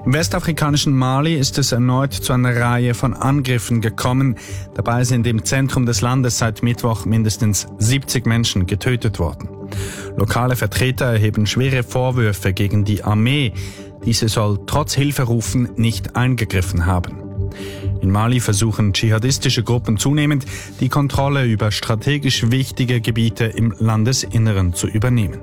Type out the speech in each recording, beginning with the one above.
Im westafrikanischen Mali ist es erneut zu einer Reihe von Angriffen gekommen. Dabei sind im Zentrum des Landes seit Mittwoch mindestens 70 Menschen getötet worden. Lokale Vertreter erheben schwere Vorwürfe gegen die Armee. Diese soll trotz Hilferufen nicht eingegriffen haben. In Mali versuchen dschihadistische Gruppen zunehmend, die Kontrolle über strategisch wichtige Gebiete im Landesinneren zu übernehmen.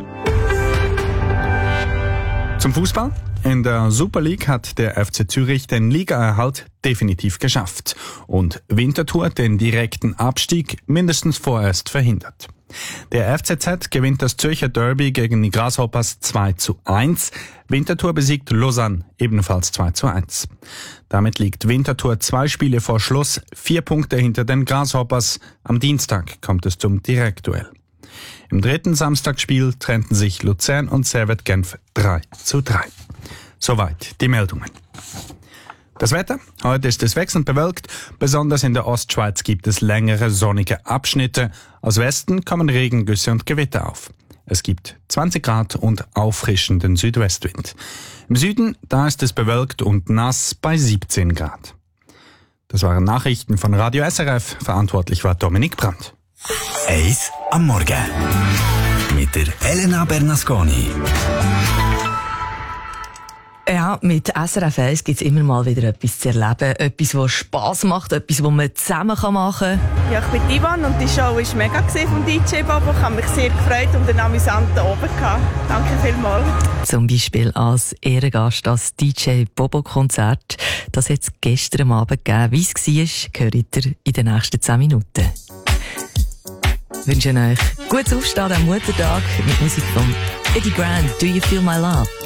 Zum Fußball. In der Super League hat der FC Zürich den Ligaerhalt definitiv geschafft und Winterthur den direkten Abstieg mindestens vorerst verhindert. Der FCZ gewinnt das Zürcher Derby gegen die Grasshoppers 2:1. Winterthur besiegt Lausanne ebenfalls 2:1. Damit liegt Winterthur 2 Spiele vor Schluss, 4 Punkte hinter den Grasshoppers. Am Dienstag kommt es zum Direktduell. Im dritten Samstagsspiel trennten sich Luzern und Servette Genf 3:3. Soweit die Meldungen. Das Wetter? Heute ist es wechselnd bewölkt. Besonders in der Ostschweiz gibt es längere sonnige Abschnitte. Aus Westen kommen Regengüsse und Gewitter auf. Es gibt 20 Grad und auffrischenden Südwestwind. Im Süden, da ist es bewölkt und nass bei 17 Grad. Das waren Nachrichten von Radio SRF. Verantwortlich war Dominik Brandt. Eis am Morgen. Mit der Elena Bernasconi. Ja, mit SRF 1 gibt es immer mal wieder etwas zu erleben. Etwas, das Spass macht, etwas, das man zusammen machen kann. Ja, ich bin Ivan und die Show war mega vom DJ Bobo. Ich habe mich sehr gefreut und einen amüsanten Abend gehabt. Danke vielmals. Zum Beispiel als Ehrengast das DJ Bobo-Konzert. Das hat es gestern Abend gegeben. Wie es war, hört ihr in den nächsten 10 Minuten. Ich wünsche euch gutes Aufstehen am Muttertag mit Musik von Eddie Grant. Do you feel my love?